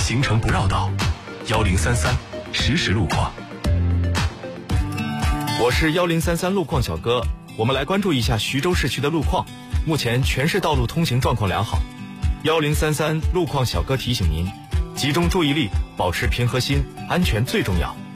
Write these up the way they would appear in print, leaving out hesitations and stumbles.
行程不绕道，1033实时路况。 我是1033路况小哥，我们来关注一下徐州市区的路况。目前全市道路通行状况良好。1033路况小哥提醒您，集中注意力，保持平和心，安全最重要。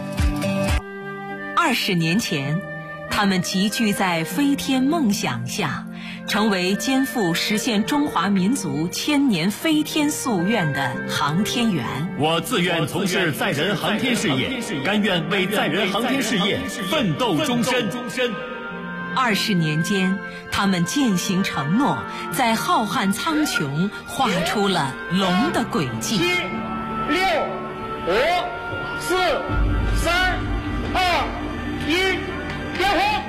20年前，他们集聚在飞天梦想下，成为肩负实现中华民族千年飞天夙愿的航天员。 我自愿从事载人航天事业，甘愿为载人航天事业奋斗终身。 20年间，他们践行承诺，在浩瀚苍穹画出了龙的轨迹。 7、6、5、4、3、2、1，点火！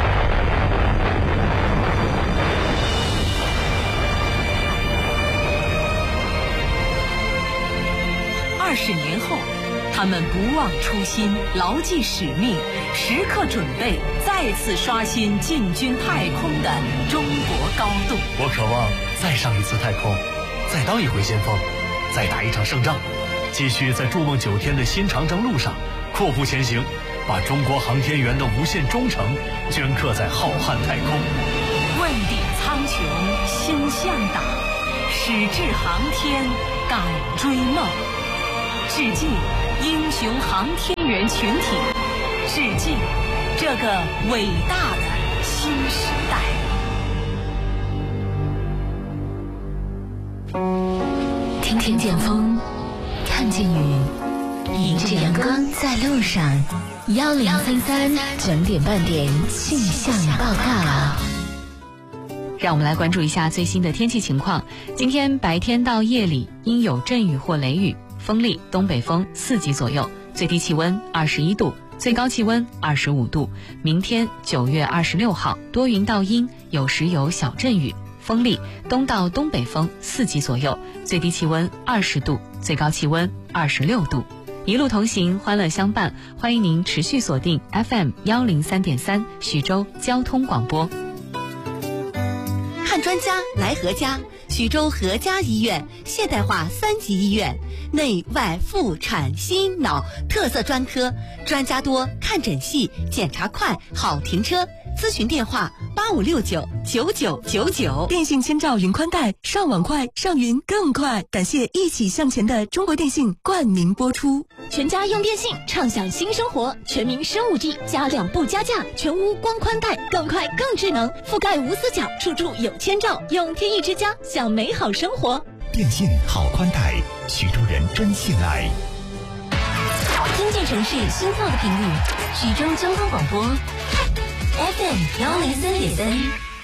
20年后，他们不忘初心，牢记使命，时刻准备再次刷新进军太空的中国高度。 我渴望再上一次太空，再当一回先锋，再打一场胜仗，继续在筑梦9天的新长征路上阔步前行，把中国航天员的无限忠诚镌刻在浩瀚太空。 问鼎苍穹，心向党，矢志航天，敢追梦。致敬英雄航天员群体，致敬这个伟大的新时代。 听听见风，看见雨，迎着阳光在路上。1033整点半点气象报告。 让我们来关注一下最新的天气情况。今天白天到夜里阴有阵雨或雷雨，风力东北风4级左右，最低气温21度，最高气温25度。明天9月26号多云到阴，有时有小阵雨，风力东到东北风4级左右，最低气温20度，最高气温26度。一路同行，欢乐相伴，欢迎您持续锁定 FM 103.3徐州交通广播。 看专家来何家，徐州何家医院现代化3级医院，内外妇产心脑特色专科，专家多，看诊细，检查快，好停车。咨询电话85699999。 电信千兆云宽带，上网快，上云更快。感谢一起向前的中国电信冠名播出。 全家用电信，畅享新生活。全民升 5G， 加量不加价，全屋光宽带，更快更智能，覆盖无死角，处处有千兆。用天翼之家，享美好生活。 电信好宽带，徐州人真信赖。 听见城市心跳的频率，徐州交通广播。FM 103.3。